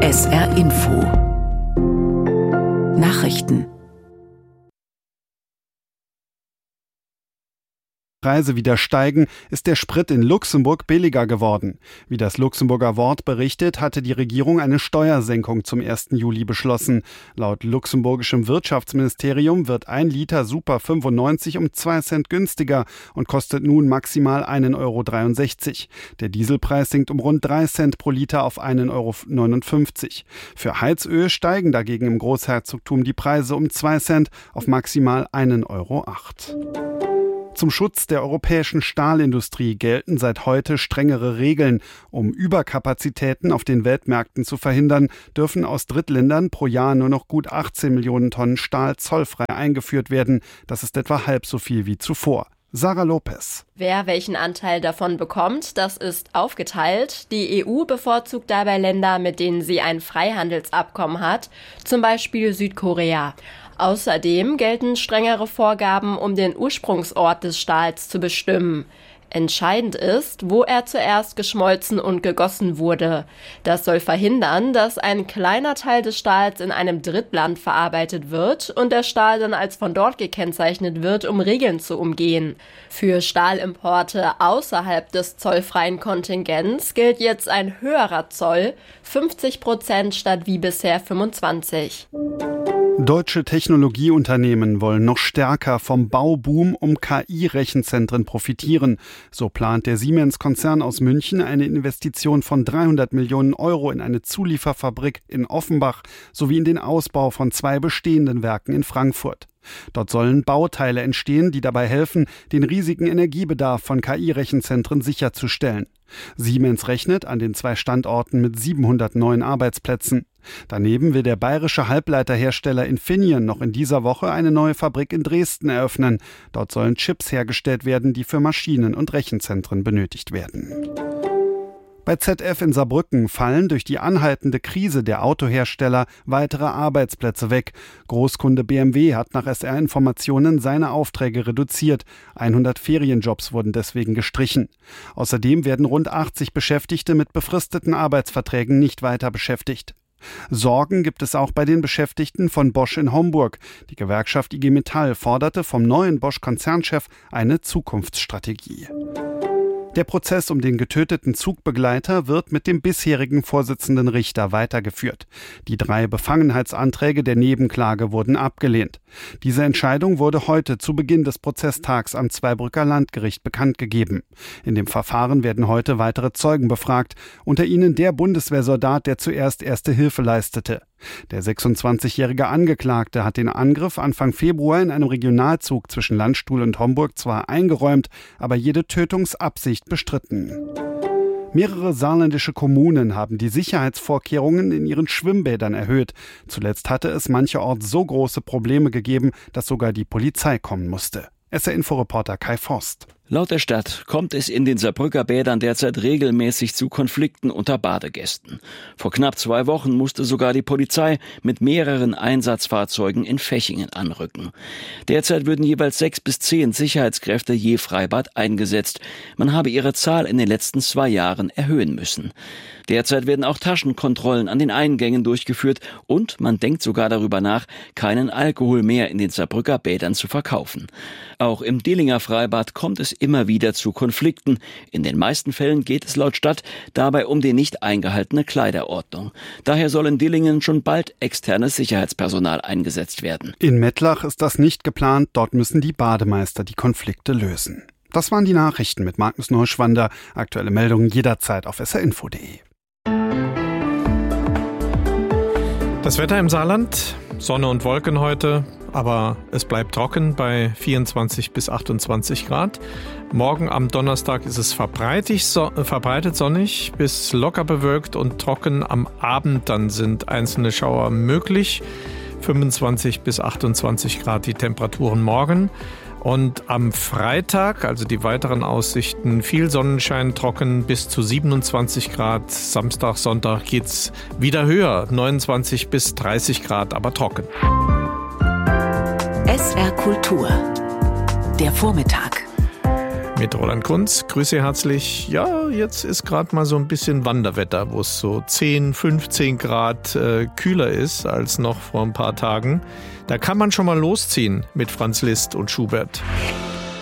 SR Info Nachrichten. Preise wieder steigen, ist der Sprit in Luxemburg billiger geworden. Wie das Luxemburger Wort berichtet, hatte die Regierung eine Steuersenkung zum 1. Juli beschlossen. Laut luxemburgischem Wirtschaftsministerium wird 1 Liter Super 95 um 2 Cent günstiger und kostet nun maximal 1,63 €. Der Dieselpreis sinkt um rund 3 Cent pro Liter auf 1,59 €. Für Heizöl steigen dagegen im Großherzogtum die Preise um 2 Cent auf maximal 1,08 €. Zum Schutz der europäischen Stahlindustrie gelten seit heute strengere Regeln. Um Überkapazitäten auf den Weltmärkten zu verhindern, dürfen aus Drittländern pro Jahr nur noch gut 18 Millionen Tonnen Stahl zollfrei eingeführt werden. Das ist etwa halb so viel wie zuvor. Sarah Lopez. Wer welchen Anteil davon bekommt, das ist aufgeteilt. Die EU bevorzugt dabei Länder, mit denen sie ein Freihandelsabkommen hat, zum Beispiel Südkorea. Außerdem gelten strengere Vorgaben, um den Ursprungsort des Stahls zu bestimmen. Entscheidend ist, wo er zuerst geschmolzen und gegossen wurde. Das soll verhindern, dass ein kleiner Teil des Stahls in einem Drittland verarbeitet wird und der Stahl dann als von dort gekennzeichnet wird, um Regeln zu umgehen. Für Stahlimporte außerhalb des zollfreien Kontingents gilt jetzt ein höherer Zoll, 50% statt wie bisher 25%. Deutsche Technologieunternehmen wollen noch stärker vom Bauboom um KI-Rechenzentren profitieren. So plant der Siemens-Konzern aus München eine Investition von 300 Millionen € in eine Zulieferfabrik in Offenbach sowie in den Ausbau von 2 bestehenden Werken in Frankfurt. Dort sollen Bauteile entstehen, die dabei helfen, den riesigen Energiebedarf von KI-Rechenzentren sicherzustellen. Siemens rechnet an den 2 Standorten mit 700 neuen Arbeitsplätzen. Daneben will der bayerische Halbleiterhersteller Infineon noch in dieser Woche eine neue Fabrik in Dresden eröffnen. Dort sollen Chips hergestellt werden, die für Maschinen- und Rechenzentren benötigt werden. Bei ZF in Saarbrücken fallen durch die anhaltende Krise der Autohersteller weitere Arbeitsplätze weg. Großkunde BMW hat nach SR-Informationen seine Aufträge reduziert. 100 Ferienjobs wurden deswegen gestrichen. Außerdem werden rund 80 Beschäftigte mit befristeten Arbeitsverträgen nicht weiter beschäftigt. Sorgen gibt es auch bei den Beschäftigten von Bosch in Homburg. Die Gewerkschaft IG Metall forderte vom neuen Bosch-Konzernchef eine Zukunftsstrategie. Der Prozess um den getöteten Zugbegleiter wird mit dem bisherigen Vorsitzenden Richter weitergeführt. Die 3 Befangenheitsanträge der Nebenklage wurden abgelehnt. Diese Entscheidung wurde heute zu Beginn des Prozesstags am Zweibrücker Landgericht bekannt gegeben. In dem Verfahren werden heute weitere Zeugen befragt, unter ihnen der Bundeswehrsoldat, der zuerst Erste Hilfe leistete. Der 26-jährige Angeklagte hat den Angriff Anfang Februar in einem Regionalzug zwischen Landstuhl und Homburg zwar eingeräumt, aber jede Tötungsabsicht bestritten. Mehrere saarländische Kommunen haben die Sicherheitsvorkehrungen in ihren Schwimmbädern erhöht. Zuletzt hatte es mancherorts so große Probleme gegeben, dass sogar die Polizei kommen musste. SR-Info-Reporter Kai Forst. Laut der Stadt kommt es in den Saarbrücker Bädern derzeit regelmäßig zu Konflikten unter Badegästen. Vor knapp 2 Wochen musste sogar die Polizei mit mehreren Einsatzfahrzeugen in Fechingen anrücken. Derzeit würden jeweils 6 bis 10 Sicherheitskräfte je Freibad eingesetzt. Man habe ihre Zahl in den letzten 2 Jahren erhöhen müssen. Derzeit werden auch Taschenkontrollen an den Eingängen durchgeführt und man denkt sogar darüber nach, keinen Alkohol mehr in den Saarbrücker Bädern zu verkaufen. Auch im Dillinger Freibad kommt es immer wieder zu Konflikten. In den meisten Fällen geht es laut Stadt dabei um die nicht eingehaltene Kleiderordnung. Daher soll in Dillingen schon bald externes Sicherheitspersonal eingesetzt werden. In Mettlach ist das nicht geplant. Dort müssen die Bademeister die Konflikte lösen. Das waren die Nachrichten mit Magnus Neuschwander. Aktuelle Meldungen jederzeit auf srinfo.de. Das Wetter im Saarland, Sonne und Wolken heute, aber es bleibt trocken bei 24 bis 28 Grad. Morgen am Donnerstag ist es verbreitet sonnig bis locker bewölkt und trocken. Am Abend dann sind einzelne Schauer möglich. 25 bis 28 Grad die Temperaturen morgen. Und am Freitag, also die weiteren Aussichten, viel Sonnenschein, trocken bis zu 27 Grad. Samstag, Sonntag geht's wieder höher, 29 bis 30 Grad, aber trocken. SR Kultur, der Vormittag. Mit Roland Kunz. Grüße herzlich. Ja, jetzt ist gerade mal so ein bisschen Wanderwetter, wo es so 10, 15 Grad kühler ist als noch vor ein paar Tagen. Da kann man schon mal losziehen mit Franz Liszt und Schubert.